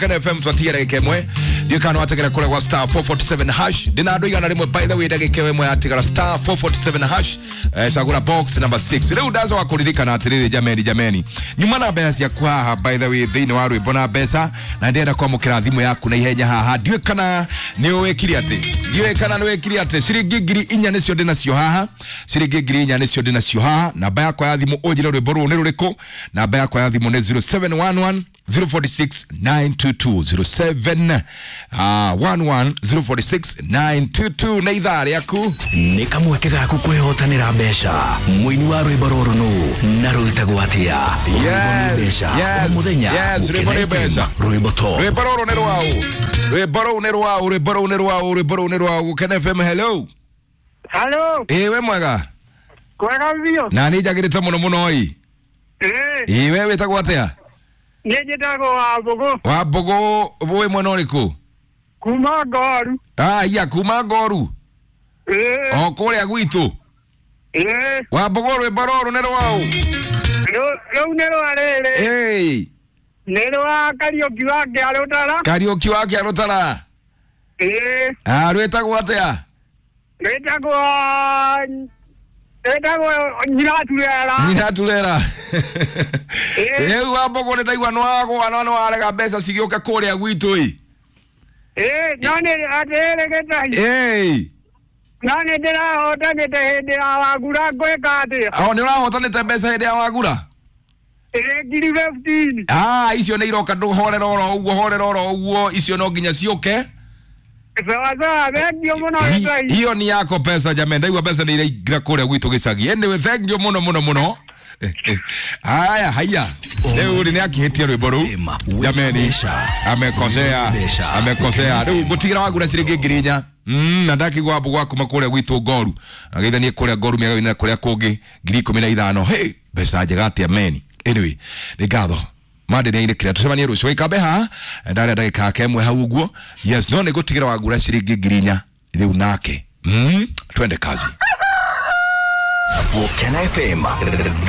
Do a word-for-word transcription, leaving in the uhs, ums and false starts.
Kana F M twatiere kemwe dio kana ategera kule kwa star four forty-seven hash dina ndo igana rimwe by the way dage kemwe ategera star four forty-seven hash eh, sagura box number six leo dazo wakulirika na atiriri jameni jameni nyuma na besa ya kwa by the way thini waru ibona besa na ndenda kwa mukira thimu yaku na ihenya haha dio kana ni wekiri ate dio kana ni wekiri ate ciringi ngiri inya nicio ndina cio haha ciringi ngiri inya nicio ndina cio haha namba yakwa ya thimu ojire rwimbo ni ruriko namba yakwa ya thimu ni zero seven one one zero four six nine two two zero seven one one zero four six nine two two na idhari yaku ni kamweke gaku kwehotanira mbeca muini wa rwimbo ruru nu na rwitagwo atia yes yes muthenya yes rwimbo ni mbeca rwimbo to rwimbo ruru ni rwao rwimbo ruru ni rwao rwimbo ruru ni rwao rwimbo ruru ni rwao Ken F M hello hello eh we mwega kwega vio na ni jagirite muno muno oi eh eh we wetagwo atia Nije dago wa bogo. Wa bogo bowe mwanoriku. Kuma goru. Ah ya kuma goru. Eh. O kore agwitu. Eh. Wa bogo rwe baroro nero wao. Yo yo nero arere. Hey. Nero akarioki wake arotara. Karioki wake arotara. Eh. Ah rwetagwo atia. Rwetagwo Etago nyiratulera. Nyiratulera. Eh wa bogo ne taigwa no ago ana no arega besa sigioka kore agwitu i. Eh nane atere getai. Eh. Nane dera hota gete hedera wagura gweka atia. Ah ni urahota ne besa hedera wagura. Eh ngiri fifteen. Ah icio ne iroka nduhorera oro uguo horera oro uguo icio no nginya cioke. Sawa sawa, thank you muno wetai. Hiyo ni yako pesa jamani, ndaigwa pesa ni iragira kore gwitu gicagi. Anyway, thank you muno muno muno. Haya, haya. Leo ni akihitia rwimbo ru. Jamani, amekosea. Amekosea. Leo gutigira wagura ciringi ngiri inya. Mm, nadaki gwa bugwa kuma kore gwitu goru. Agaitha ni kore goru mega ina kore kungi ngiri kumi na ithano. Hey, pesa njega atia meni. Anyway, ni gatho. Made ni kire tusemanie rucio ikabe ha ndare ndagika kemwe hau guo yes no ni gutigira wagura ciringi ngiri inya riu nake mm twende kazi Ken F M